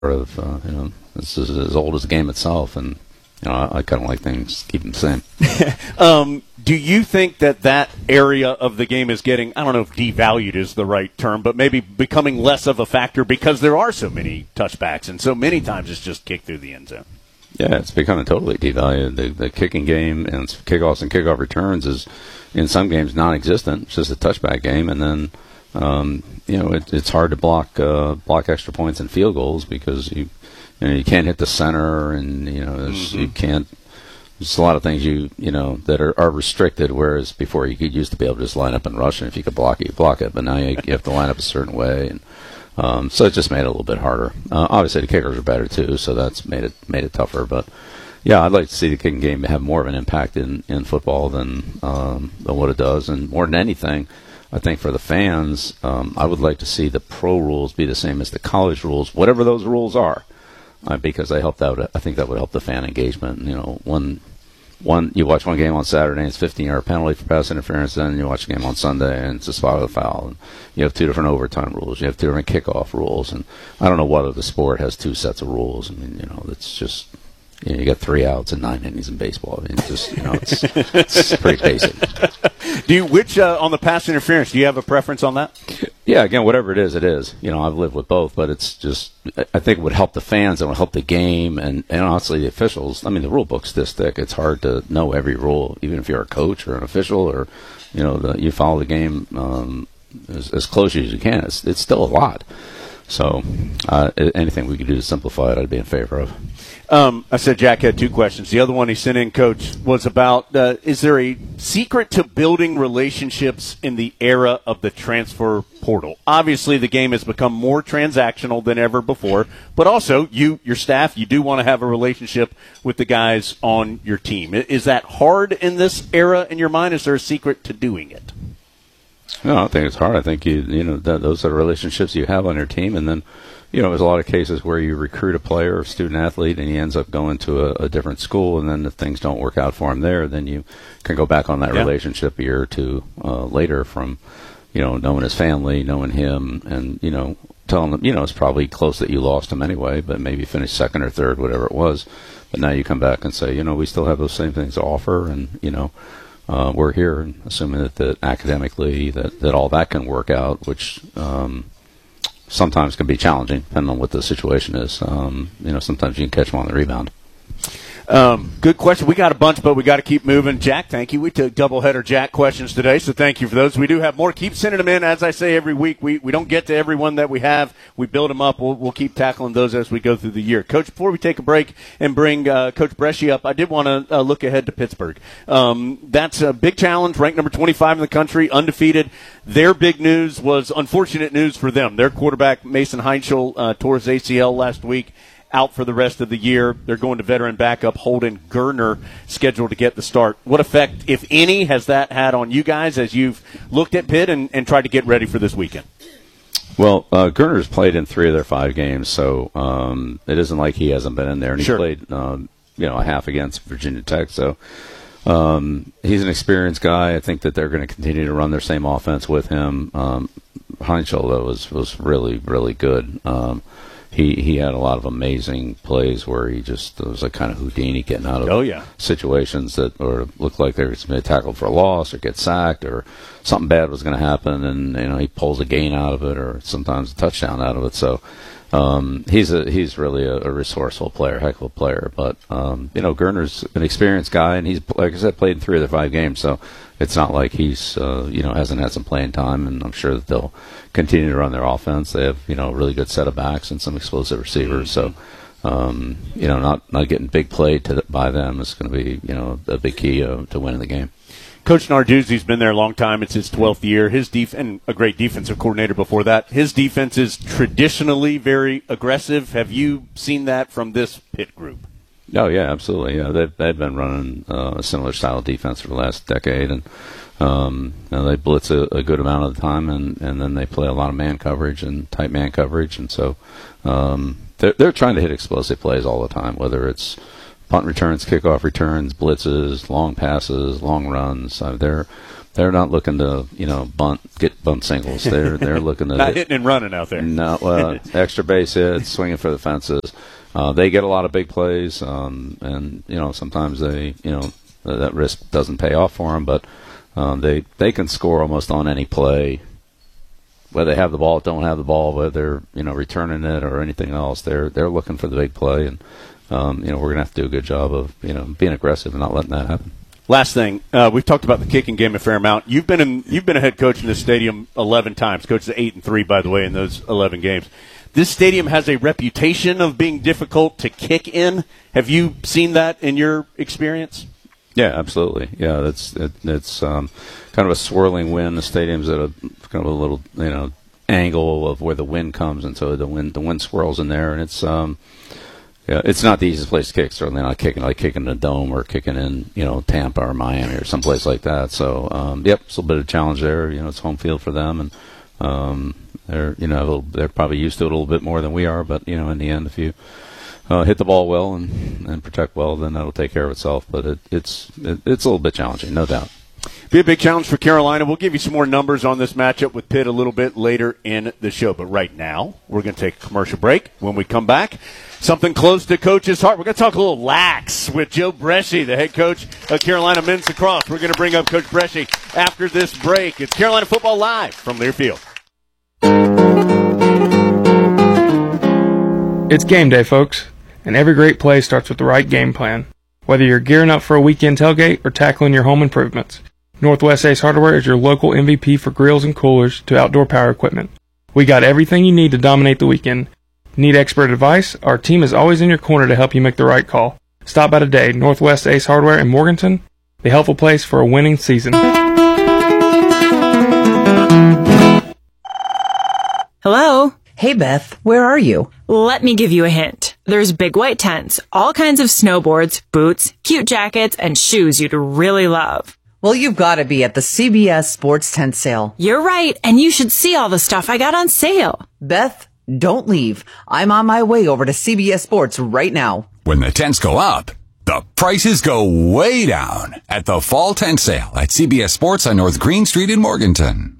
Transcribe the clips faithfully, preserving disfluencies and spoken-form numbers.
of, uh, you know, this is as old as the game itself, and you know, I, I kind of like things keep them the same. um, do you think that that area of the game is getting, I don't know if devalued is the right term, but maybe becoming less of a factor because there are so many touchbacks and so many times it's just kicked through the end zone? Yeah, it's becoming totally devalued. The, the kicking game and kickoffs and kickoff returns is, in some games, non-existent. It's just a touchback game, and then um, you know it, it's hard to block uh, block extra points and field goals because you you know you can't hit the center, and you know mm-hmm. you can't. There's a lot of things you you know that are, are restricted. Whereas before you could used to be able to just line up and rush, and if you could block it, you block it. But now you, you have to line up a certain way, and um, so it just made it a little bit harder. Uh, obviously, the kickers are better too, so that's made it made it tougher. But yeah, I'd like to see the kicking game have more of an impact in, in football than um, than what it does, and more than anything, I think for the fans, um, I would like to see the pro rules be the same as the college rules, whatever those rules are, uh, because they help that. I think that would help the fan engagement. You know, one. One, you watch one game on Saturday and it's fifteen-yard penalty for pass interference, then you watch a game on Sunday and it's a spot of the foul. And you have two different overtime rules. You have two different kickoff rules. And I don't know whether the sport has two sets of rules. I mean, you know, it's just, you know, you got three outs and nine innings in baseball. I mean, it's just, you know, it's, it's pretty basic. Do you, which, uh, on the pass interference, do you have a preference on that? Yeah, again, whatever it is, it is. You know, I've lived with both, but it's just, I think it would help the fans, it would help the game, and, and honestly, the officials. I mean, the rule book's this thick. It's hard to know every rule, even if you're a coach or an official or, you know, the, you follow the game um, as, as closely as you can. It's, it's still a lot. So uh, anything we could do to simplify it, I'd be in favor of. Um, I said Jack had two questions. The other one he sent in, Coach, was about uh, is there a secret to building relationships in the era of the transfer portal? Obviously, the game has become more transactional than ever before, but also you, your staff, you do want to have a relationship with the guys on your team. Is that hard in this era in your mind? Is there a secret to doing it? No, I don't think it's hard. I think you you know that those are the relationships you have on your team, and then you know there's a lot of cases where you recruit a player or student athlete, and he ends up going to a, a different school, and then if things don't work out for him there, then you can go back on that yeah. relationship a year or two uh, later from you know knowing his family, knowing him, and you know telling him you know it's probably close that you lost him anyway, but maybe finished second or third, whatever it was. But now you come back and say you know we still have those same things to offer, and you know. Uh, we're here, assuming that, that academically that, that all that can work out, which um, sometimes can be challenging, depending on what the situation is. Um, you know, sometimes you can catch them on the rebound. Um, good question. We got a bunch, but we got to keep moving. Jack, thank you. We took doubleheader Jack questions today, so thank you for those. We do have more. Keep sending them in. As I say every week, we, we don't get to everyone that we have. We build them up. We'll, we'll keep tackling those as we go through the year. Coach, before we take a break and bring uh, Coach Bresci up, I did want to uh, look ahead to Pittsburgh. Um, that's a big challenge, ranked number twenty-five in the country, undefeated. Their big news was unfortunate news for them. Their quarterback, Mason Heinschel, uh, tore his A C L last week. Out for the rest of the year. They're going to veteran backup Holden Gerner, scheduled to get the start. What effect, if any, has that had on you guys as you've looked at Pitt and, and tried to get ready for this weekend? Well, uh, Gerner's played in three of their five games, so um, it isn't like he hasn't been in there. And he sure. played um, you know, a half against Virginia Tech, so um, he's an experienced guy. I think that they're going to continue to run their same offense with him. Um, Heinschel, though, was, was really, really good. Um He he had a lot of amazing plays where he just it was like kind of Houdini getting out of oh, yeah. situations that or looked like they were going to be tackled for a loss or get sacked or something bad was going to happen, and you know he pulls a gain out of it or sometimes a touchdown out of it. So um, he's a he's really a, a resourceful player, heck of a player. But um, you know Gerner's an experienced guy, and he's like I said played in three of the five games, so it's not like he's uh, you know hasn't had some playing time, and I'm sure that they'll continue to run their offense. They have you know a really good set of backs and some explosive receivers. So um, you know not not getting big play to by them is going to be you know a big key uh, to winning the game. Coach Narduzzi's been there a long time. It's his twelfth year. His def- and a great defensive coordinator before that. His defense is traditionally very aggressive. Have you seen that from this Pitt group? Oh yeah, absolutely. Yeah, they've they've been running uh, a similar style of defense for the last decade, and um, you know, they blitz a, a good amount of the time, and, and then they play a lot of man coverage and tight man coverage, and so um, they're they're trying to hit explosive plays all the time, whether it's punt returns, kickoff returns, blitzes, long passes, long runs. Uh, they're they're not looking to, you know, bunt, get bunt singles. They're they're looking to not hit, hitting and running out there. No, uh, extra base hits, swinging for the fences. Uh, they get a lot of big plays, um, and you know sometimes they, you know, that risk doesn't pay off for them, but um, they they can score almost on any play. Whether they have the ball, don't have the ball, whether they're, you know, returning it or anything else, they're they're looking for the big play, and um, you know we're gonna have to do a good job of, you know, being aggressive and not letting that happen. Last thing, uh, we've talked about the kicking game a fair amount. You've been in, you've been a head coach in this stadium eleven times. Coached the eight and three, by the way, in those eleven games. This stadium has a reputation of being difficult to kick in. Have you seen that in your experience? Yeah, absolutely. Yeah, that's it, it's um, kind of a swirling wind. The stadium's at a kind of a little, you know, angle of where the wind comes, and so the wind the wind swirls in there, and it's um. Yeah, it's not the easiest place to kick. Certainly not kicking like kicking in a dome or kicking in, you know, Tampa or Miami or someplace like that. So, um, yep, it's a little bit of a challenge there. You know, it's home field for them, and um, they're, you know, little, they're probably used to it a little bit more than we are. But you know, in the end, if you uh, hit the ball well and, and protect well, then that'll take care of itself. But it, it's it, it's a little bit challenging, no doubt. Be a big challenge for Carolina. We'll give you some more numbers on this matchup with Pitt a little bit later in the show. But right now, we're going to take a commercial break. When we come back, something close to Coach's heart. We're going to talk a little lax with Joe Bresci, the head coach of Carolina men's lacrosse. We're going to bring up Coach Bresci after this break. It's Carolina Football Live from Learfield. It's game day, folks, and every great play starts with the right game plan. Whether you're gearing up for a weekend tailgate or tackling your home improvements, Northwest Ace Hardware is your local M V P for grills and coolers to outdoor power equipment. We got everything you need to dominate the weekend. Need expert advice? Our team is always in your corner to help you make the right call. Stop by today, Northwest Ace Hardware in Morganton, the helpful place for a winning season. Hello? Hey, Beth, where are you? Let me give you a hint. There's big white tents, all kinds of snowboards, boots, cute jackets, and shoes you'd really love. Well, you've got to be at the C B S Sports Tent Sale. You're right, and you should see all the stuff I got on sale. Beth, don't leave. I'm on my way over to C B S Sports right now. When the tents go up, the prices go way down at the Fall Tent Sale at C B S Sports on North Green Street in Morganton.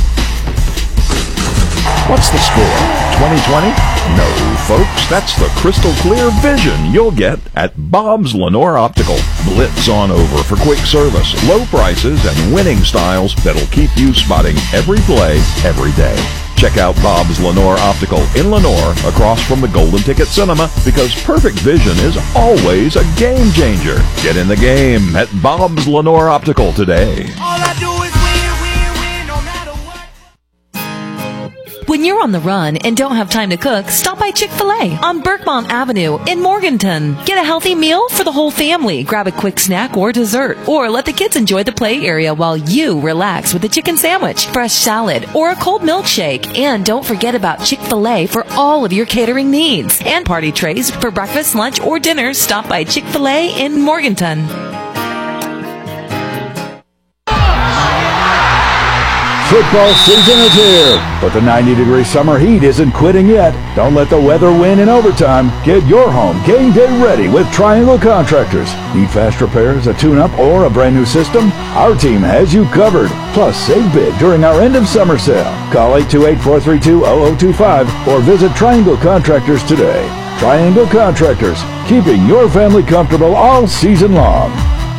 What's the score? twenty twenty? No, folks, that's the crystal clear vision you'll get at Bob's Lenore Optical. Blitz on over for quick service, low prices, and winning styles that'll keep you spotting every play, every day. Check out Bob's Lenore Optical in Lenore, across from the Golden Ticket Cinema, because perfect vision is always a game changer. Get in the game at Bob's Lenore Optical today. All I do is win, win, win, no matter what. When you're on the run and don't have time to cook, stop by Chick-fil-A on Berkmont Avenue in Morganton. Get a healthy meal for the whole family. Grab a quick snack or dessert, or let the kids enjoy the play area while you relax with a chicken sandwich, fresh salad, or a cold milkshake. And don't forget about Chick-fil-A for all of your catering needs. And party trays for breakfast, lunch, or dinner. Stop by Chick-fil-A in Morganton. Football season is here, but the ninety degree summer heat isn't quitting yet. Don't let the weather win in overtime. Get your home game day ready with Triangle Contractors. Need fast repairs, a tune-up, or a brand new system? Our team has you covered. Plus, save big during our end of summer sale. Call eight two eight, four three two, zero zero two five or visit Triangle Contractors today. Triangle Contractors, keeping your family comfortable all season long.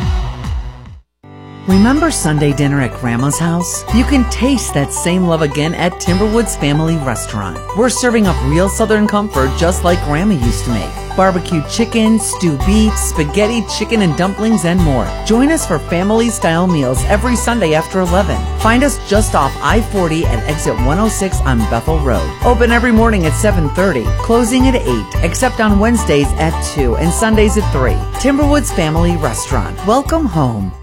Remember Sunday dinner at Grandma's house? You can taste that same love again at Timberwoods Family Restaurant. We're serving up real Southern comfort just like Grandma used to make. Barbecue chicken, stewed beef, spaghetti, chicken and dumplings, and more. Join us for family-style meals every Sunday after eleven. Find us just off I forty at exit one oh six on Bethel Road. Open every morning at seven thirty, closing at eight, except on Wednesdays at two and Sundays at three. Timberwoods Family Restaurant. Welcome home.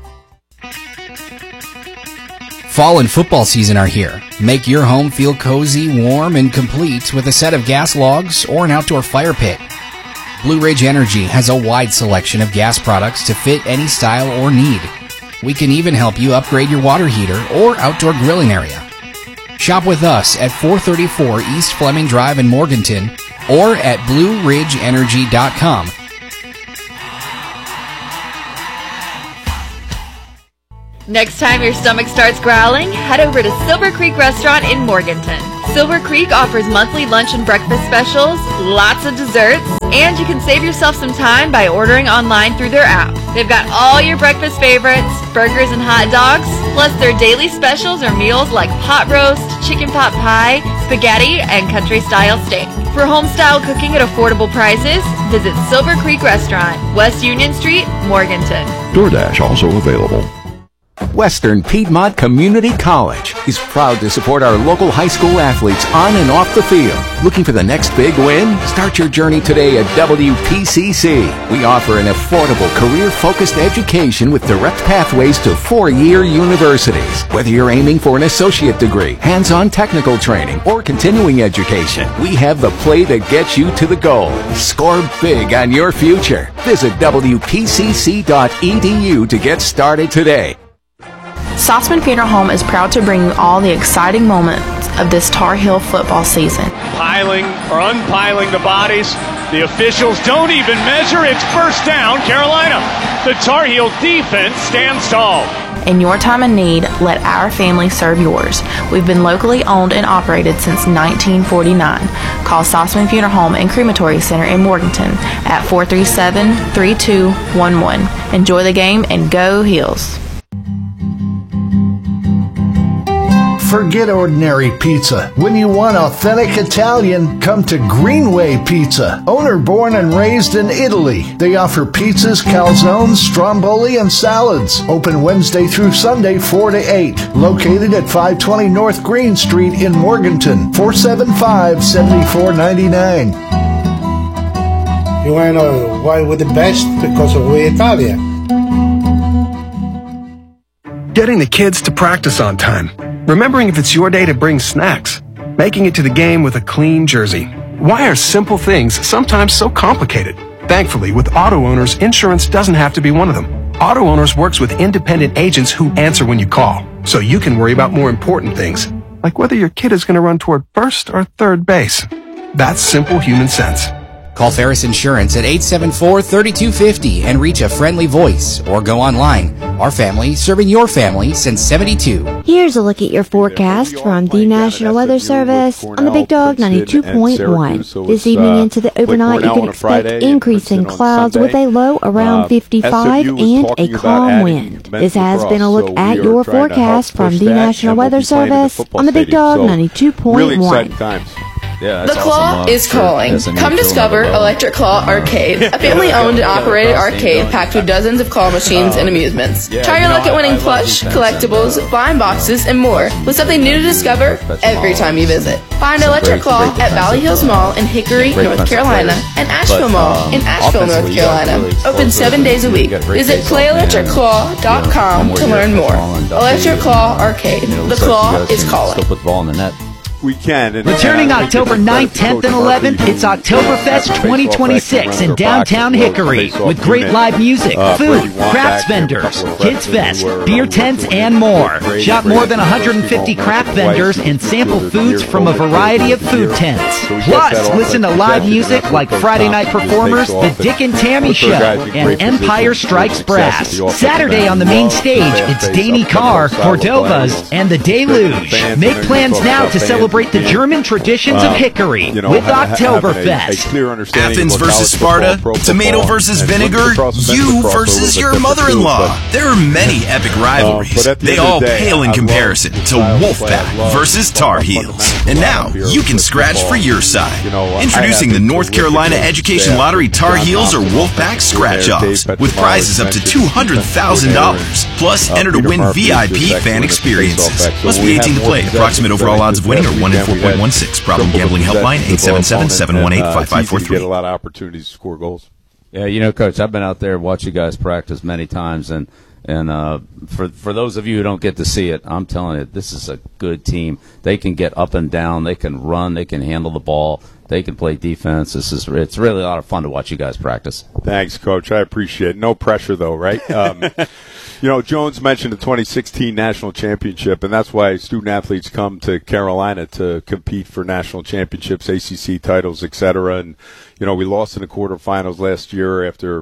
Fall and football season are here. Make your home feel cozy, warm, and complete with a set of gas logs or an outdoor fire pit. Blue Ridge Energy has a wide selection of gas products to fit any style or need. We can even help you upgrade your water heater or outdoor grilling area. Shop with us at four thirty-four East Fleming Drive in Morganton or at blue ridge energy dot com. Next time your stomach starts growling, head over to Silver Creek Restaurant in Morganton. Silver Creek offers monthly lunch and breakfast specials, lots of desserts, and you can save yourself some time by ordering online through their app. They've got all your breakfast favorites, burgers and hot dogs, plus their daily specials are meals like pot roast, chicken pot pie, spaghetti, and country-style steak. For home-style cooking at affordable prices, visit Silver Creek Restaurant, West Union Street, Morganton. DoorDash also available. Western Piedmont Community College is proud to support our local high school athletes on and off the field. Looking for the next big win? Start your journey today at W P C C. We offer an affordable, career-focused education with direct pathways to four-year universities. Whether you're aiming for an associate degree, hands-on technical training, or continuing education, we have the play that gets you to the goal. Score big on your future. Visit W P C C dot E D U to get started today. Sossman Funeral Home is proud to bring you all the exciting moments of this Tar Heel football season. Piling or unpiling the bodies. The officials don't even measure. It's first down, Carolina. The Tar Heel defense stands tall. In your time of need, let our family serve yours. We've been locally owned and operated since nineteen forty-nine. Call Sossman Funeral Home and Crematory Center in Morganton at four three seven, three two one one. Enjoy the game and go Heels. Forget ordinary pizza. When you want authentic Italian, come to Greenway Pizza. Owner born and raised in Italy. They offer pizzas, calzones, stromboli, and salads. Open Wednesday through Sunday, four to eight. Located at five twenty North Green Street in Morganton. four seven five, seven four nine nine. You want to know why we're the best? Because we're Italian. Getting the kids to practice on time. Remembering if it's your day to bring snacks. Making it to the game with a clean jersey. Why are simple things sometimes so complicated? Thankfully, with Auto Owners, insurance doesn't have to be one of them. Auto Owners works with independent agents who answer when you call, so you can worry about more important things, like whether your kid is going to run toward first or third base. That's simple human sense. Call Ferris Insurance at eight seven four, three two five zero and reach a friendly voice, or go online. Our family, serving your family since seventy-two. Here's a look at your forecast from the National Weather Service on the Big Dog ninety-two point one. This evening into the overnight, you can expect increasing clouds with a low around fifty-five and a calm wind. This has been a look at your forecast from the National Weather Service on the Big Dog ninety-two point one. Yeah, the Claw awesome. is calling. Come discover Electric Claw Arcade, a family-owned and operated arcade packed with dozens of claw machines and amusements. Try your luck at winning plush, collectibles, blind boxes, and more, with something new to discover every time you visit. Find Electric Claw at Valley Hills Mall in Hickory, North Carolina, and Asheville Mall in Asheville, North Carolina. Open seven days a week. Visit play electric claw dot com to learn more. Electric Claw Arcade. The Claw is calling. Still put the ball in the net. We can. And, Returning and October ninth, tenth, and eleventh, it's Oktoberfest twenty twenty-six in downtown Hickory with great live music, food, crafts vendors, kids fest, beer tents, and more. Shop more than one hundred fifty craft vendors and sample foods from a variety of food tents. Plus, listen to live music like Friday Night Performers, The Dick and Tammy Show, and Empire Strikes Brass. Saturday on the main stage, it's Danny Carr, Cordovas, and The Deluge. Make plans now to celebrate the German traditions of Hickory uh, you know, with ha- Oktoberfest. Athens versus Sparta, tomato versus vinegar, you versus your mother-in-law. There are many epic rivalries. Uh, the they all the day, pale in I comparison to Wolfpack versus Tar Heels. And now, you can scratch for your side. You know, Introducing the North Carolina Education Lottery Tar Heels or Wolfpack Scratch-Offs with prizes up to two hundred thousand dollars. Plus, enter to win V I P fan experiences. Must be eighteen to play. Approximate overall odds of winning are one in four point one six. Problem gambling helpline eight seven seven, seven one eight, five five four three. Get a lot of opportunities to score goals. Yeah, you know, Coach, I've been out there watch you guys practice many times, and and uh, for for those of you who don't get to see it, I'm telling you, this is a good team. They can get up and down, they can run, they can handle the ball, they can play defense. This is it's really a lot of fun to watch you guys practice. Thanks, Coach. I appreciate it. No pressure, though, right? Um, you know, Jones mentioned the twenty sixteen National Championship, and that's why student-athletes come to Carolina to compete for national championships, A C C titles, et cetera. And, you know, we lost in the quarterfinals last year after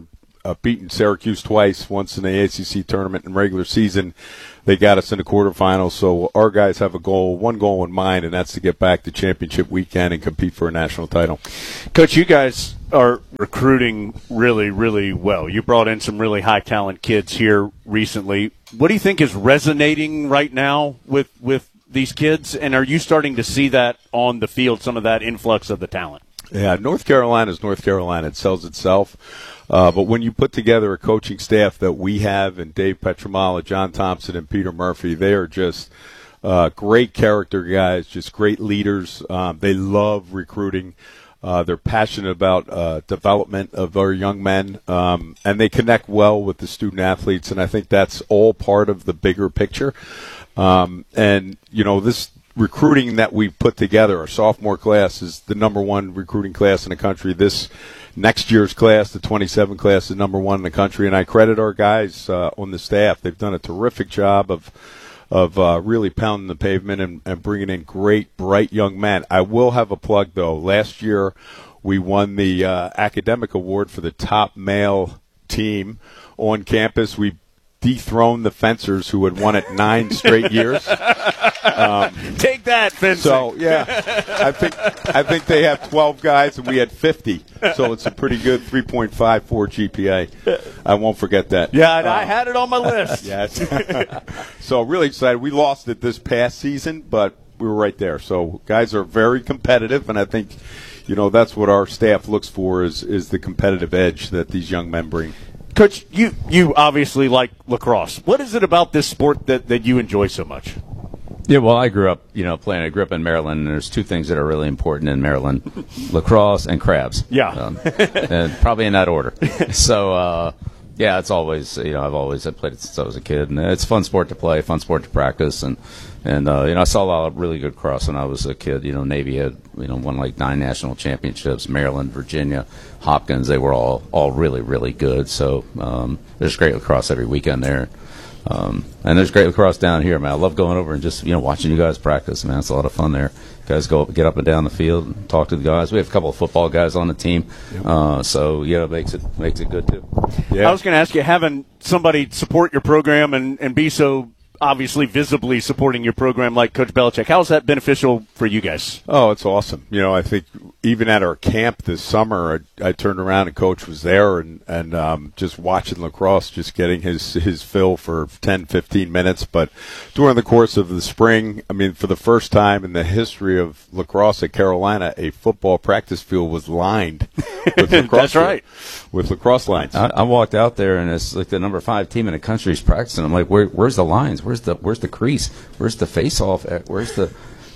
uh, beaten Syracuse twice, once in the A C C tournament and regular season. They got us in the quarterfinals, so our guys have a goal, one goal in mind, and that's to get back to championship weekend and compete for a national title. Coach, you guys are recruiting really, really well. You brought in some really high-talent kids here recently. What do you think is resonating right now with, with these kids, and are you starting to see that on the field, some of that influx of the talent? Yeah, North Carolina is North Carolina. It sells itself. Uh, but when you put together a coaching staff that we have, and Dave Petramala, John Thompson, and Peter Murphy, they are just uh, great character guys, just great leaders. Um, they love recruiting. Uh, they're passionate about uh, development of our young men, um, and they connect well with the student athletes, and I think that's all part of the bigger picture. Um, and, you know, this recruiting that we've put together, our sophomore class is the number one recruiting class in the country. This next year's class, the twenty-seven class, is number one in the country, and I credit our guys uh, on the staff. They've done a terrific job of of uh, really pounding the pavement and, and bringing in great, bright young men. I will have a plug, though. Last year we won the uh, academic award for the top male team on campus. We dethroned the fencers who had won it nine straight years. Um, Take that, fencing. So yeah, I think I think they have twelve guys and we had fifty. So it's a pretty good three point five four G P A. I won't forget that. Yeah, and um, I had it on my list. Yes. So really excited. We lost it this past season, but we were right there. So guys are very competitive, and I think, you know, that's what our staff looks for is is the competitive edge that these young men bring. Coach, you, you obviously like lacrosse. What is it about this sport that, that you enjoy so much? Yeah, well, I grew up, you know, playing. I grew up in Maryland, and there's two things that are really important in Maryland: lacrosse and crabs. Yeah, um, and probably in that order. So, uh, yeah, it's always, you know, I've always I played it since I was a kid, and it's a fun sport to play, fun sport to practice, and and uh, you know, I saw a lot of really good lacrosse when I was a kid. You know, Navy had, you know, won like nine national championships. Maryland, Virginia, Hopkins, they were all all really really good. So um, there's great lacrosse every weekend there. Um, and there's great lacrosse down here, man. I love going over and just, you know, watching you guys practice, man. It's a lot of fun there. You guys go get up and down the field and talk to the guys. We have a couple of football guys on the team, yep. uh, so yeah, it makes it makes it good too. Yeah. I was going to ask you, having somebody support your program and, and be so obviously visibly supporting your program like Coach Belichick, how is that beneficial for you guys? Oh, it's awesome. You know, I think even at our camp this summer, I, I turned around and Coach was there, and, and um, just watching lacrosse, just getting his, his fill for ten, fifteen minutes. But during the course of the spring, I mean, for the first time in the history of lacrosse at Carolina, a football practice field was lined with lacrosse. That's right. With lacrosse lines. I, I walked out there, and it's like the number five team in the country is practicing. I'm like, Where, where's the lines? Where's the where's the crease? Where's the face-off? Where's the...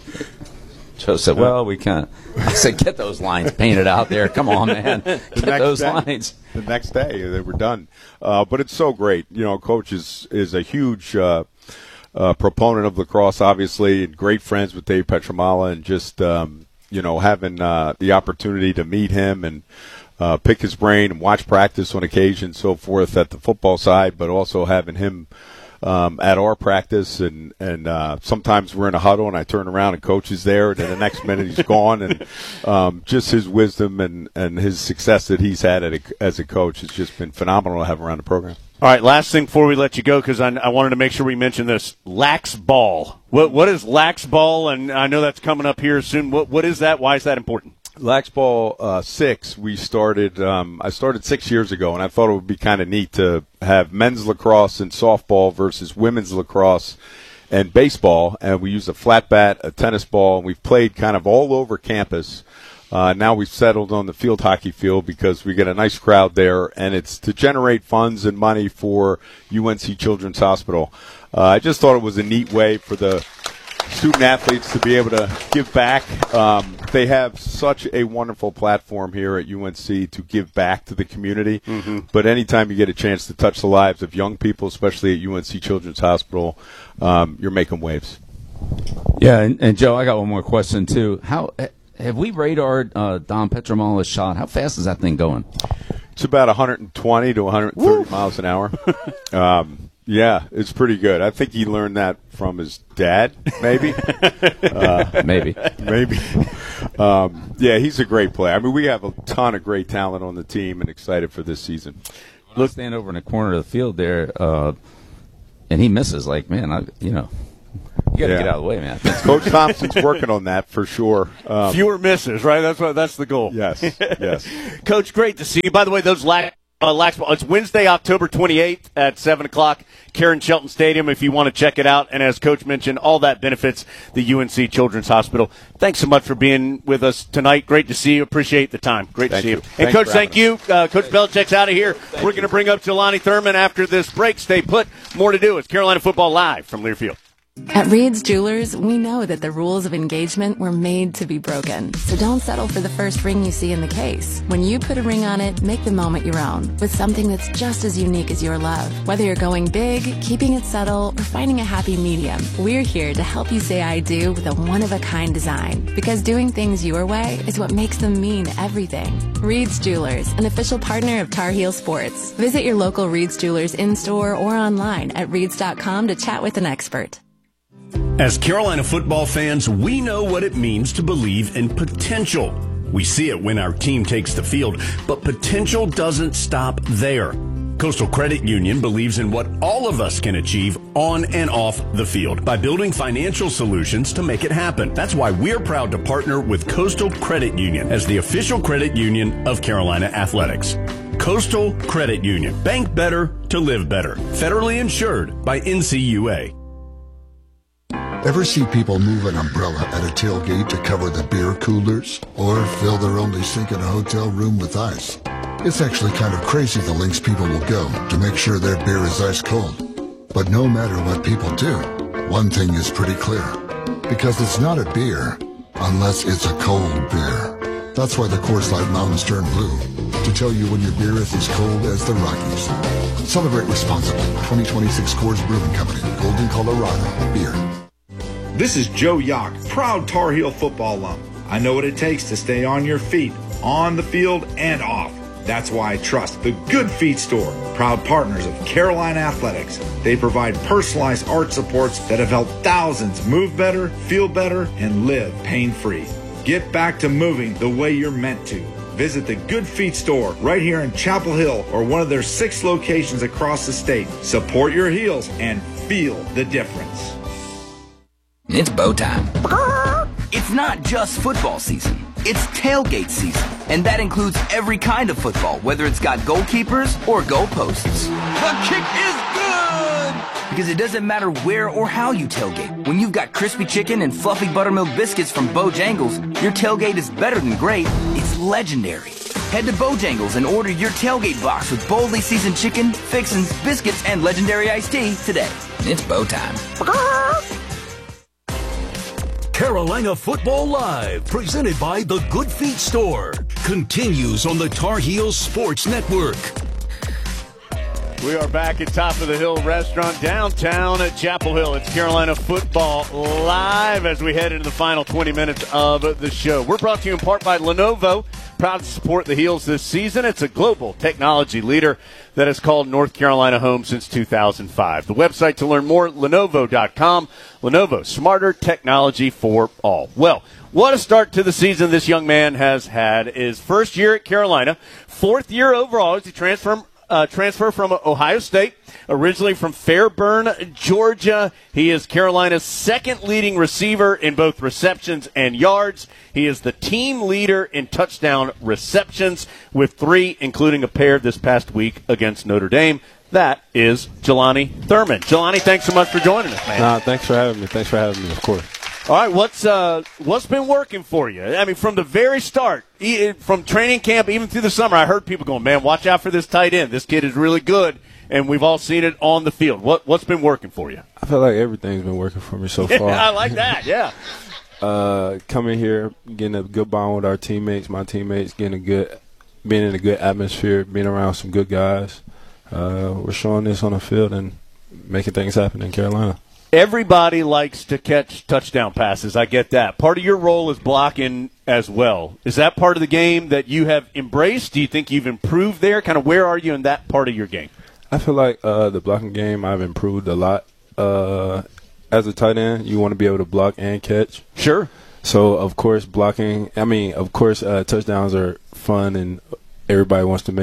Joe said, well, we can't. I said, get those lines painted out there. Come on, man. Get those day, lines. The next day, they were done. Uh, but it's so great. You know, Coach is, is a huge uh, uh, proponent of lacrosse, obviously, and great friends with Dave Petramala, and just, um, you know, having uh, the opportunity to meet him and uh, pick his brain and watch practice on occasion, so forth, at the football side, but also having him Um, at our practice, and and uh, sometimes we're in a huddle, and I turn around and Coach is there, and then the next minute he's gone, and um, just his wisdom and, and his success that he's had at a, as a coach has just been phenomenal to have around the program. All right, last thing before we let you go, because I, I wanted to make sure we mention this, Lax Ball. What what is Lax Ball? And I know that's coming up here soon. What what is that? Why is that important? Lax Ball uh, six, we started, um, I started six years ago, and I thought it would be kind of neat to have men's lacrosse and softball versus women's lacrosse and baseball, and we use a flat bat, a tennis ball, and we've played kind of all over campus. Uh, now we've settled on the field hockey field because we get a nice crowd there, and it's to generate funds and money for U N C Children's Hospital. Uh, I just thought it was a neat way for the student athletes to be able to give back. Um, they have such a wonderful platform here at U N C to give back to the community. Mm-hmm. But anytime you get a chance to touch the lives of young people, especially at U N C Children's Hospital, um, you're making waves. Yeah, and, and Joe, I got one more question too. How have we radared uh, Don Petramala's shot? How fast is that thing going? It's about one hundred twenty to one hundred thirty Woo! Miles an hour. um, Yeah, it's pretty good. I think he learned that from his dad, maybe. uh, maybe. Maybe. Um, yeah, he's a great player. I mean, we have a ton of great talent on the team and excited for this season. Look, stand over in the corner of the field there, uh, and he misses. Like, man, I, you know, you got to Yeah. get out of the way, man. Coach Thompson's working on that for sure. Um, Fewer misses, right? That's what. That's the goal. Yes, yes. Coach, great to see you. By the way, those lax, uh, lax it's Wednesday, October twenty-eighth at seven o'clock, Karen Shelton Stadium, if you want to check it out. And as Coach mentioned, all that benefits the U N C Children's Hospital. Thanks so much for being with us tonight. Great to see you. Appreciate the time. Great Thank to see you. you. And, Thanks Coach, for thank you. Uh, Coach Belichick's out of here. We're going to bring up Jelani Thurman after this break. Stay put. More to do. It's Carolina Football Live from Learfield. At Reed's Jewelers, we know that the rules of engagement were made to be broken. So don't settle for the first ring you see in the case. When you put a ring on it, make the moment your own with something that's just as unique as your love. Whether you're going big, keeping it subtle, or finding a happy medium, we're here to help you say I do with a one-of-a-kind design. Because doing things your way is what makes them mean everything. Reed's Jewelers, an official partner of Tar Heel Sports. Visit your local Reed's Jewelers in-store or online at reeds dot com to chat with an expert. As Carolina football fans, we know what it means to believe in potential. We see it when our team takes the field, but potential doesn't stop there. Coastal Credit Union believes in what all of us can achieve on and off the field by building financial solutions to make it happen. That's why we're proud to partner with Coastal Credit Union as the official credit union of Carolina Athletics. Coastal Credit Union. Bank better to live better. Federally insured by N C U A. Ever see people move an umbrella at a tailgate to cover the beer coolers? Or fill their only sink in a hotel room with ice? It's actually kind of crazy the lengths people will go to make sure their beer is ice cold. But no matter what people do, one thing is pretty clear. Because it's not a beer unless it's a cold beer. That's why the Coors Light Mountains turn blue. To tell you when your beer is as cold as the Rockies. Celebrate responsibly. twenty twenty-six Coors Brewing Company. Golden, Colorado. Beer. This is Joe Yock, proud Tar Heel football alum. I know what it takes to stay on your feet, on the field and off. That's why I trust the Good Feet Store, proud partners of Carolina Athletics. They provide personalized art supports that have helped thousands move better, feel better, and live pain-free. Get back to moving the way you're meant to. Visit the Good Feet Store right here in Chapel Hill or one of their six locations across the state. Support your heels and feel the difference. It's bow time. It's not just football season. It's tailgate season. And that includes every kind of football, whether it's got goalkeepers or goalposts. The kick is good! Because it doesn't matter where or how you tailgate. When you've got crispy chicken and fluffy buttermilk biscuits from Bojangles, your tailgate is better than great. It's legendary. Head to Bojangles and order your tailgate box with boldly seasoned chicken, fixins, biscuits, and legendary iced tea today. It's bow time. Carolina Football Live, presented by the Good Feet Store, continues on the Tar Heels Sports Network. We are back at Top of the Hill Restaurant downtown at Chapel Hill. It's Carolina Football Live as we head into the final twenty minutes of the show. We're brought to you in part by Lenovo, proud to support the Heels this season. It's a global technology leader that has called North Carolina home since two thousand five. The website to learn more, lenovo dot com. Lenovo, smarter technology for all. Well, what a start to the season this young man has had. His first year at Carolina, fourth year overall as he transferred Uh, transfer from Ohio State, originally from Fairburn, Georgia. He is Carolina's second leading receiver in both receptions and yards. He is the team leader in touchdown receptions with three, including a pair this past week against Notre Dame. That is Jelani Thurman. Jelani, thanks so much for joining us, man. Nah, thanks for having me. Thanks for having me, of course. All right, what's uh, what's been working for you? I mean, from the very start, from training camp, even through the summer, I heard people going, man, watch out for this tight end. This kid is really good, and we've all seen it on the field. What, what's been working for you? I feel like everything's been working for me so far. I like that, yeah. uh, coming here, getting a good bond with our teammates, my teammates, getting a good, being in a good atmosphere, being around some good guys. Uh, we're showing this on the field and making things happen in Carolina. Everybody likes to catch touchdown passes. I get that. Part of your role is blocking as well. Is that part of the game that you have embraced? Do you think you've improved there? Kind of where are you in that part of your game? I feel like uh, the blocking game, I've improved a lot. Uh, as a tight end, you want to be able to block and catch. Sure. So, of course, blocking, I mean, of course, uh, touchdowns are fun and everybody wants to make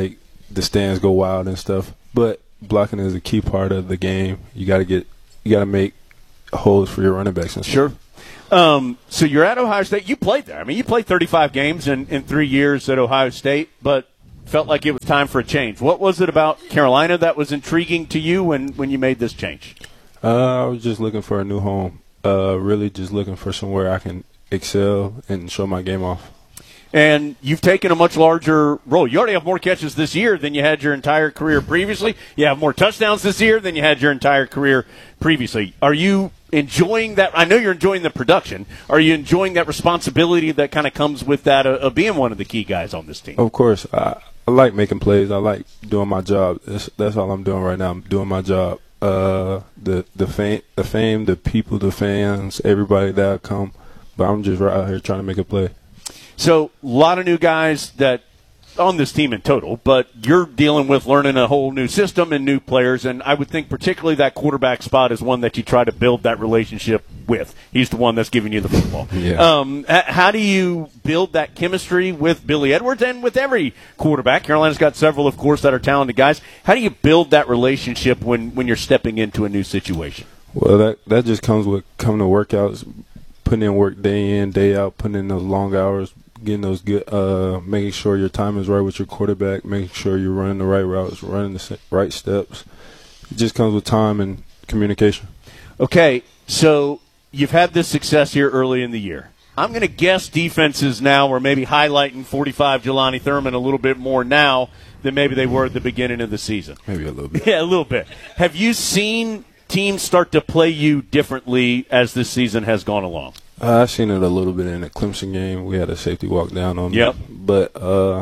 the stands go wild and stuff. But blocking is a key part of the game. You got to get, you got to make holes for your running backs and stuff. Sure. Um, so you're at Ohio State. You played there. I mean, you played thirty-five games in, in three years at Ohio State, but felt like it was time for a change. What was it about Carolina that was intriguing to you when, when you made this change? Uh, I was just looking for a new home. Uh, really just looking for somewhere I can excel and show my game off. And you've taken a much larger role. You already have more catches this year than you had your entire career previously. You have more touchdowns this year than you had your entire career previously. Are you enjoying that? I know you're enjoying the production. Are you enjoying that responsibility that kind of comes with that of, of being one of the key guys on this team? Of course. I, I like making plays. I like doing my job. That's, that's all I'm doing right now. I'm doing my job. Uh, the the fame, the fame, the people, the fans, everybody that come. But I'm just right out here trying to make a play. So a lot of new guys that on this team in total, but you're dealing with learning a whole new system and new players, and I would think particularly that quarterback spot is one that you try to build that relationship with. He's the one that's giving you the football. Yeah. Um, how do you build that chemistry with Billy Edwards and with every quarterback? Carolina's got several, of course, that are talented guys. How do you build that relationship when, when you're stepping into a new situation? Well, that, that just comes with coming to workouts, putting in work day in, day out, putting in those long hours, getting those good, uh, making sure your time is right with your quarterback, making sure you're running the right routes, running the right steps. It just comes with time and communication. Okay, so you've had this success here early in the year. I'm going to guess defenses now are maybe highlighting forty-five Jelani Thurman a little bit more now than maybe they were at the beginning of the season. Maybe a little bit. Yeah, a little bit. Have you seen teams start to play you differently as this season has gone along? Uh, I've seen it a little bit in the Clemson game. We had a safety walk down on yep. them. But uh,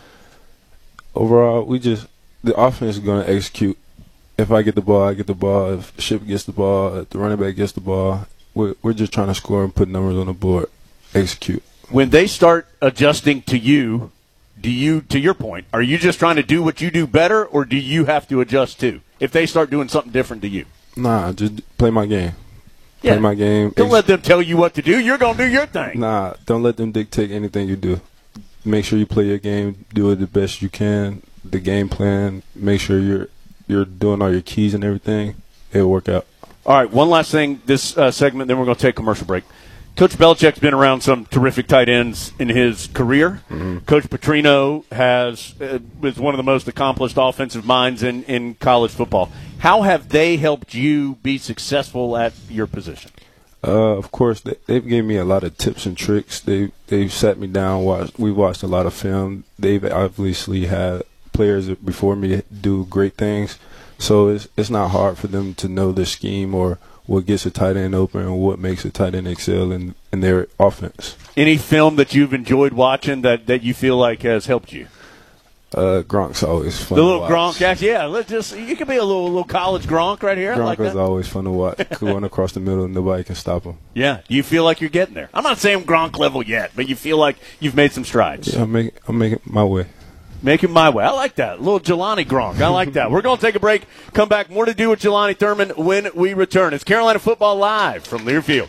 overall, we just – the offense is going to execute. If I get the ball, I get the ball. If Ship gets the ball, if the running back gets the ball, we're, we're just trying to score and put numbers on the board, execute. When they start adjusting to you, do you, to your point, are you just trying to do what you do better, or do you have to adjust too if they start doing something different to you? Nah, just play my game. Yeah. Play my game. Don't let them tell you what to do. You're going to do your thing. Nah, don't let them dictate anything you do. Make sure you play your game. Do it the best you can. The game plan. Make sure you're you're doing all your keys and everything. It'll work out. All right, one last thing, this uh, segment, then we're going to take a commercial break. Coach Belichick's been around some terrific tight ends in his career. Mm-hmm. Coach Petrino has uh, is one of the most accomplished offensive minds in, in college football. How have they helped you be successful at your position? Uh, of course, they, they've given me a lot of tips and tricks. They, they've sat me down. Watched, we've watched a lot of film. They've obviously had players before me do great things. So it's, it's not hard for them to know the scheme or what gets a tight end open and what makes a tight end excel in, in their offense. Any film that you've enjoyed watching that, that you feel like has helped you? Uh, Gronk's always fun the little to watch. Gronk act, yeah. Let's just you could be a little little college Gronk right here. Gronk like is that. always fun to watch. Going across the middle, nobody can stop him. Yeah. Do you feel like you're getting there? I'm not saying Gronk level yet, but you feel like you've made some strides. Yeah, I'm making I'm making my way. Make it my way. I like that. A little Jelani Gronk. I like that. We're going to take a break. Come back. More to do with Jelani Thurman when we return. It's Carolina Football Live from Learfield.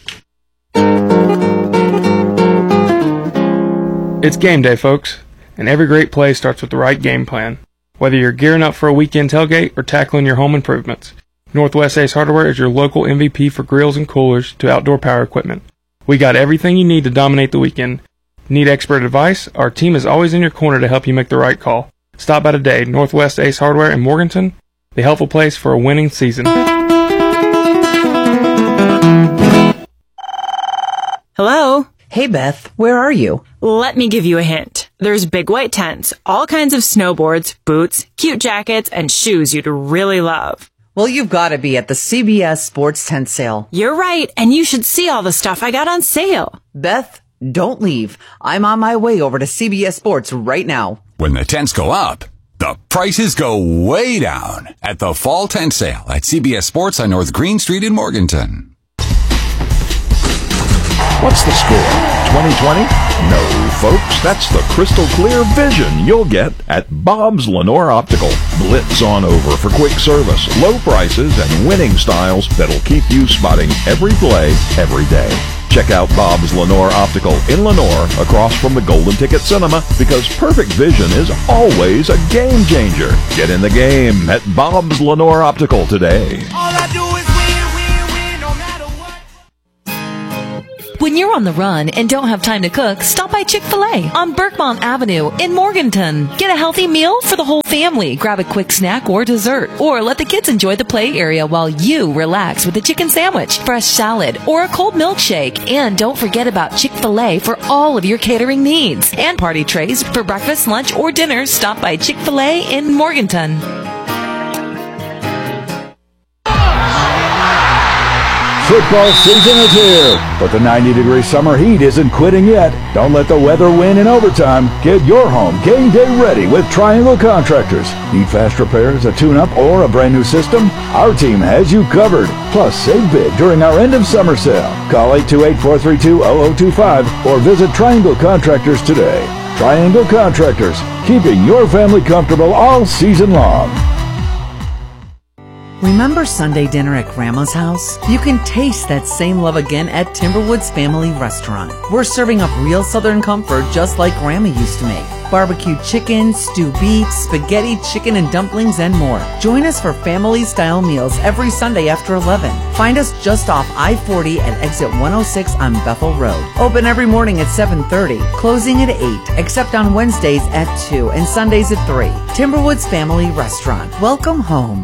It's game day, folks, and every great play starts with the right game plan. Whether you're gearing up for a weekend tailgate or tackling your home improvements, Northwest Ace Hardware is your local M V P for grills and coolers to outdoor power equipment. We got everything you need to dominate the weekend. Need expert advice? Our team is always in your corner to help you make the right call. Stop by today, Northwest Ace Hardware in Morganton, the helpful place for a winning season. Hello? Hey, Beth, where are you? Let me give you a hint. There's big white tents, all kinds of snowboards, boots, cute jackets, and shoes you'd really love. Well, you've got to be at the C B S Sports Tent Sale. You're right, and you should see all the stuff I got on sale. Beth, don't leave. I'm on my way over to C B S Sports right now. When the tents go up, the prices go way down at the Fall Tent Sale at C B S Sports on North Green Street in Morganton. What's the score? twenty twenty? No, folks, that's the crystal clear vision you'll get at Bob's Lenore Optical. Blitz on over for quick service, low prices, and winning styles that'll keep you spotting every play, every day. Check out Bob's Lenore Optical in Lenore, across from the Golden Ticket Cinema, because perfect vision is always a game changer. Get in the game at Bob's Lenore Optical today. All I do is win, win, win, no matter what. When you're on the run and don't have time to cook, stop by Chick-fil-A on Berkmont Avenue in Morganton. Get a healthy meal for the whole family. Grab a quick snack or dessert, or let the kids enjoy the play area while you relax with a chicken sandwich, fresh salad, or a cold milkshake. And don't forget about Chick-fil-A for all of your catering needs. And party trays for breakfast, lunch, or dinner. Stop by Chick-fil-A in Morganton. Football season is here, but the ninety degree summer heat isn't quitting yet. Don't let the weather win in overtime. Get your home game day ready with Triangle Contractors. Need fast repairs, a tune-up, or a brand new system? Our team has you covered. Plus, save big during our end of summer sale. Call eight two eight, four three two, zero zero two five or visit Triangle Contractors today. Triangle Contractors, keeping your family comfortable all season long. Remember Sunday dinner at Grandma's house? You can taste that same love again at Timberwoods Family Restaurant. We're serving up real Southern comfort just like Grandma used to make. Barbecued chicken, stew beef, spaghetti, chicken and dumplings, and more. Join us for family-style meals every Sunday after eleven. Find us just off I forty at exit one oh six on Bethel Road. Open every morning at seven thirty, closing at eight, except on Wednesdays at two and Sundays at three. Timberwoods Family Restaurant. Welcome home.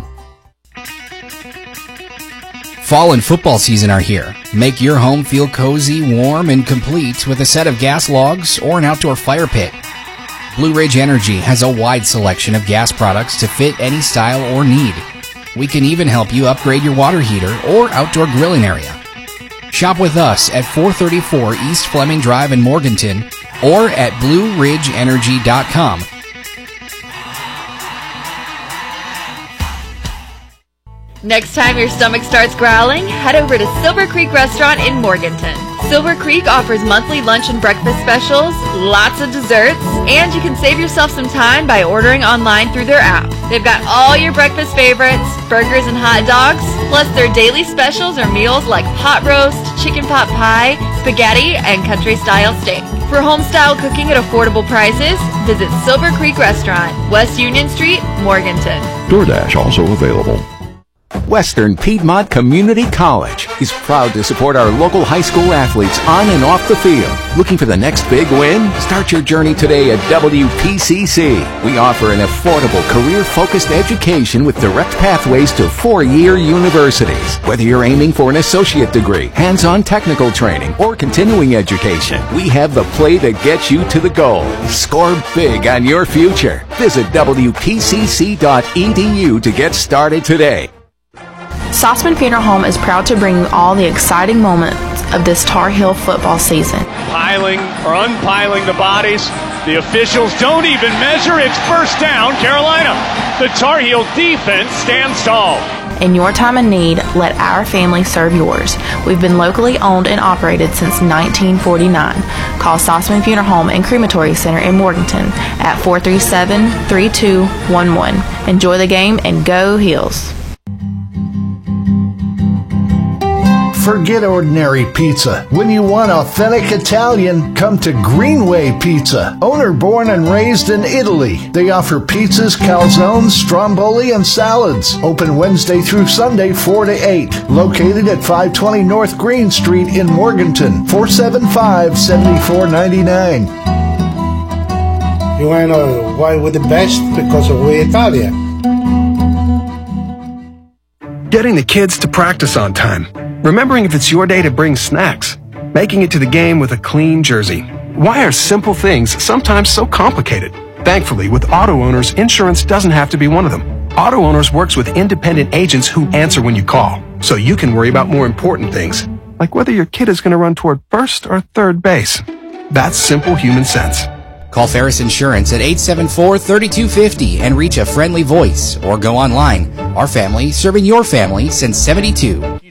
Fall and football season are here. Make your home feel cozy, warm, and complete with a set of gas logs or an outdoor fire pit. Blue Ridge Energy has a wide selection of gas products to fit any style or need. We can even help you upgrade your water heater or outdoor grilling area. Shop with us at four thirty-four East Fleming Drive in Morganton or at blue ridge energy dot com. Next time your stomach starts growling, head over to Silver Creek Restaurant in Morganton. Silver Creek offers monthly lunch and breakfast specials, lots of desserts, and you can save yourself some time by ordering online through their app. They've got all your breakfast favorites, burgers and hot dogs, plus their daily specials are meals like pot roast, chicken pot pie, spaghetti, and country-style steak. For home-style cooking at affordable prices, visit Silver Creek Restaurant, West Union Street, Morganton. DoorDash also available. Western Piedmont Community College is proud to support our local high school athletes on and off the field. Looking for the next big win? Start your journey today at W P C C. We offer an affordable, career-focused education with direct pathways to four-year universities. Whether you're aiming for an associate degree, hands-on technical training, or continuing education, we have the play to get you to the goal. Score big on your future. Visit W P C C dot E D U to get started today. Sossman Funeral Home is proud to bring you all the exciting moments of this Tar Heel football season. Piling or unpiling the bodies. The officials don't even measure. It's first down, Carolina. The Tar Heel defense stands tall. In your time of need, let our family serve yours. We've been locally owned and operated since nineteen forty-nine. Call Sossman Funeral Home and Crematory Center in Morganton at four three seven, three two one one. Enjoy the game and go Heels. Forget ordinary pizza. When you want authentic Italian, come to Greenway Pizza. Owner born and raised in Italy. They offer pizzas, calzones, stromboli, and salads. Open Wednesday through Sunday, four to eight. Located at five twenty North Green Street in Morganton, four seven five, seven four nine nine. You want to know why we're the best? Because we're Italian. Getting the kids to practice on time. Remembering if it's your day to bring snacks. Making it to the game with a clean jersey. Why are simple things sometimes so complicated? Thankfully, with Auto Owners, insurance doesn't have to be one of them. Auto Owners works with independent agents who answer when you call, so you can worry about more important things, like whether your kid is going to run toward first or third base. That's simple human sense. Call Ferris Insurance at eight seven four, three two five zero and reach a friendly voice, or go online. Our family, serving your family since seventy-two.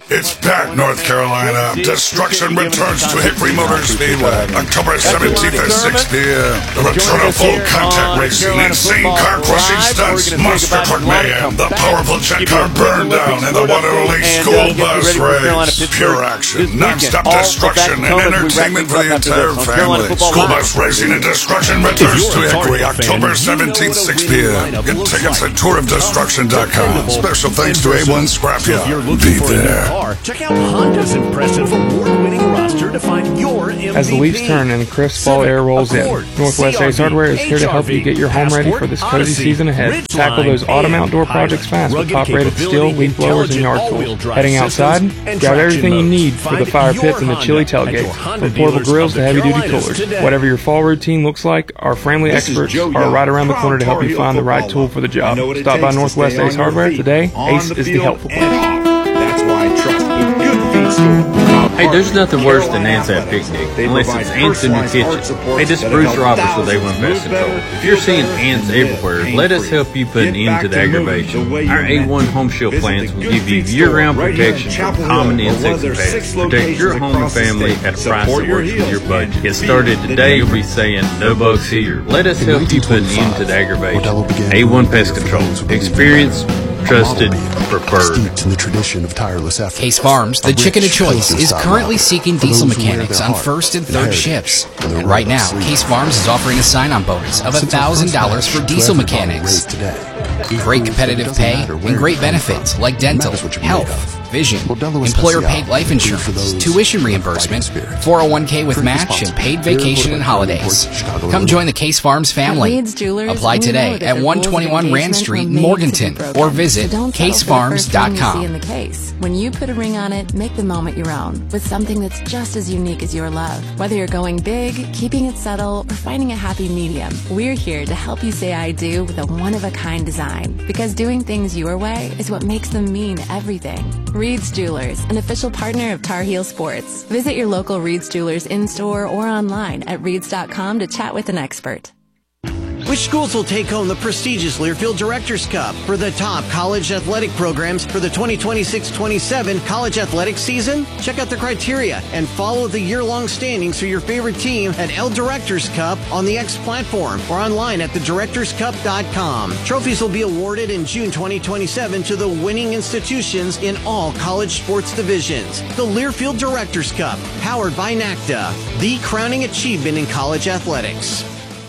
It's back, North Carolina. Destruction returns to Hickory Motor Speedway, October seventeenth at six p.m. The return of full contact racing, insane car crushing stunts, monster truck mayhem, the powerful jet car burn down, and the water-release school bus race. Pure action, non-stop destruction, and entertainment for the entire family. School bus racing and destruction returns to Hickory, October seventeenth, six p.m. Get tickets at tour of destruction dot com. Special thanks to A one Scrapyard. Be there. Check out Honda's impressive award-winning roster to find your M V P. As the leaves turn and the crisp fall air rolls in, Northwest Ace Hardware is here to help you get your home ready for this cozy season ahead. Tackle those autumn outdoor projects fast with top-rated steel, leaf blowers, and yard tools. Heading outside? Grab everything you need for the fire pits and the chilly tailgates, from portable grills to heavy-duty coolers. Whatever your fall routine looks like, our friendly experts are right around the corner to help you find the right tool for the job. Stop by Northwest Ace Hardware today. Ace is the helpful place. That's why I trust the Good Feet Store. Hey, there's nothing worse than ants at picnic, unless it's ants in your kitchen. Hey, this is Bruce Roberts with A one Pest Control. If you're seeing ants everywhere, let us help you put an end to the aggravation. Our A one Home Shield plants will give you year-round protection from common insects and pests. Protect your home and family at a price that works with your budget. Get started today, you'll be saying, no bugs here. Let us help you put an end to the aggravation. A one Pest Control. Experience, trusted, preferred. In the tradition of tireless effort. Case Farms, the chicken of choice, is currently seeking diesel mechanics on first and third shifts. And right now, Case Farms is offering a sign-on bonus of one thousand dollars for diesel mechanics. Great competitive pay and great benefits like dental, health, vision, employer-paid life insurance, tuition reimbursement, four oh one k with match, and paid vacation and holidays. Come join the Case Farms family. Apply today at one twenty-one Rand Street, Morganton, or visit case farms dot com. When you put a ring on it, make the moment your own with something that's just as unique as your love. Whether you're going big, keeping it subtle, or finding a happy medium, we're here to help you say I do with a one-of-a-kind design. Because doing things your way is what makes them mean everything. Reed's Jewelers, an official partner of Tar Heel Sports. Visit your local Reed's Jewelers in-store or online at reeds dot com to chat with an expert. Which schools will take home the prestigious Learfield Directors Cup for the top college athletic programs for the twenty twenty-six twenty-seven college athletic season? Check out the criteria and follow the year-long standings for your favorite team at L Directors Cup on the X platform or online at the directors cup dot com. Trophies will be awarded in June twenty twenty-seven to the winning institutions in all college sports divisions. The Learfield Directors Cup, powered by NACDA, the crowning achievement in college athletics.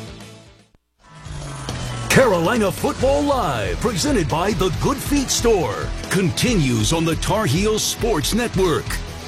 Carolina Football Live, presented by the Good Feet Store, continues on the Tar Heels Sports Network.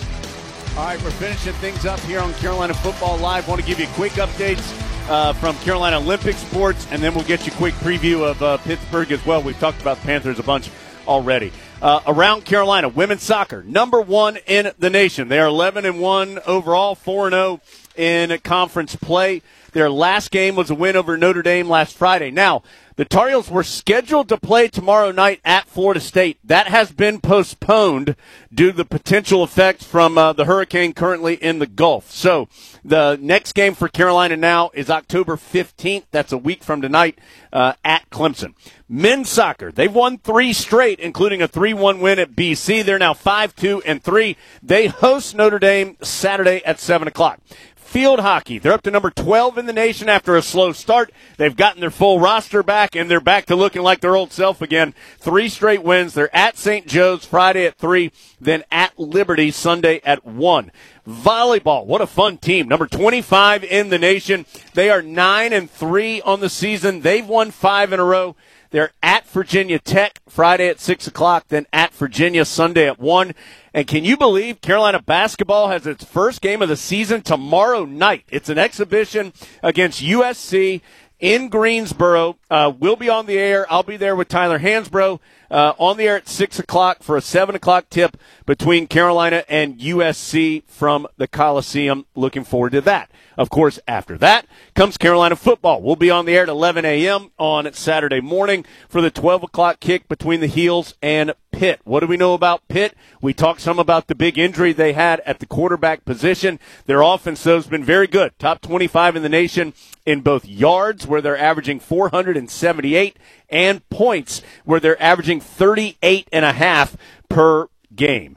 All right, we're finishing things up here on Carolina Football Live. Want to give you quick updates uh, from Carolina Olympic sports, and then we'll get you a quick preview of uh, Pittsburgh as well. We've talked about the Panthers a bunch already. Uh, around Carolina, women's soccer, number one in the nation. They are eleven and one overall, four and oh in conference play. Their last game was a win over Notre Dame last Friday. Now, the Tar Heels were scheduled to play tomorrow night at Florida State. That has been postponed due to the potential effects from uh, the hurricane currently in the Gulf. So the next game for Carolina now is October fifteenth. That's a week from tonight uh, at Clemson. Men's soccer, they've won three straight, including a three one win at B C. They're now five two and three. They host Notre Dame Saturday at seven o'clock. Field hockey, they're up to number twelve in the nation after a slow start. They've gotten their full roster back, and they're back to looking like their old self again. Three straight wins. They're at Saint Joe's Friday at three, then at Liberty Sunday at one. Volleyball, what a fun team. Number twenty-five in the nation. They are nine and three on the season. They've won five in a row. They're at Virginia Tech Friday at six o'clock, then at Virginia Sunday at one. And can you believe Carolina basketball has its first game of the season tomorrow night? It's an exhibition against U S C in Greensboro. Uh, we'll be on the air. I'll be there with Tyler Hansbrough uh, on the air at six o'clock for a seven o'clock tip between Carolina and U S C from the Coliseum. Looking forward to that. Of course, after that comes Carolina football. We'll be on the air at eleven a.m. on Saturday morning for the twelve o'clock kick between the Heels and Pitt. What do we know about Pitt? We talked some about the big injury they had at the quarterback position. Their offense, though, has been very good. Top twenty-five in the nation in both yards, where they're averaging four hundred seventy-eight, and points, where they're averaging thirty-eight and a half per game.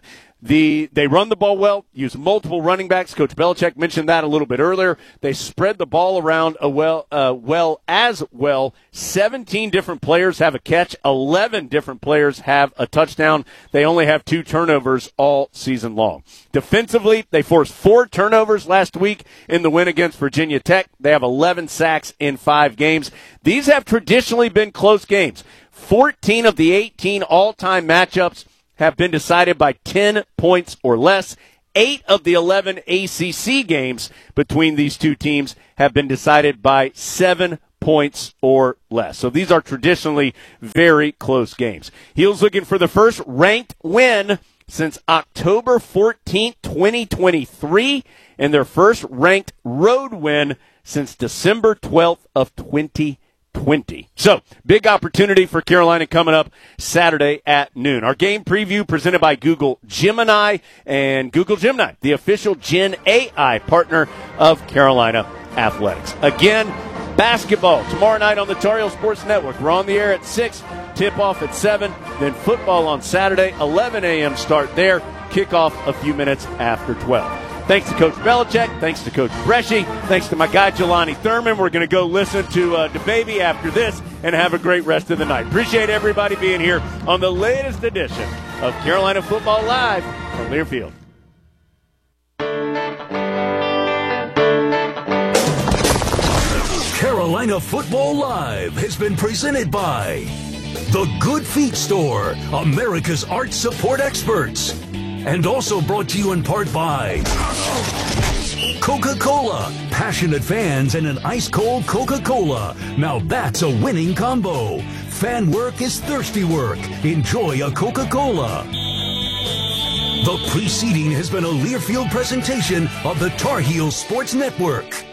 The they run the ball well, use multiple running backs. Coach Belichick mentioned that a little bit earlier. They spread the ball around a well, uh, well as well. seventeen different players have a catch. eleven different players have a touchdown. They only have two turnovers all season long. Defensively, they forced four turnovers last week in the win against Virginia Tech. They have eleven sacks in five games. These have traditionally been close games. fourteen of the eighteen all-time matchups have been decided by ten points or less. Eight of the eleven A C C games between these two teams have been decided by seven points or less. So these are traditionally very close games. Heels looking for the first ranked win since October fourteenth, twenty twenty-three, and their first ranked road win since December twelfth of twenty twenty. So, big opportunity for Carolina coming up Saturday at noon. Our game preview presented by Google Gemini and Google Gemini, the official Gen A I partner of Carolina Athletics. Again, basketball tomorrow night on the Tar Heel Sports Network. We're on the air at six, tip-off at seven, then football on Saturday, eleven a.m. start there, kickoff a few minutes after twelve. Thanks to Coach Belichick. Thanks to Coach Bresci. Thanks to my guy, Jelani Thurman. We're going to go listen to uh, DaBaby after this and have a great rest of the night. Appreciate everybody being here on the latest edition of Carolina Football Live from Learfield. Carolina Football Live has been presented by The Good Feet Store, America's art support experts. And also brought to you in part by Coca-Cola. Passionate fans and an ice-cold Coca-Cola. Now that's a winning combo. Fan work is thirsty work. Enjoy a Coca-Cola. The preceding has been a Learfield presentation of the Tar Heel Sports Network.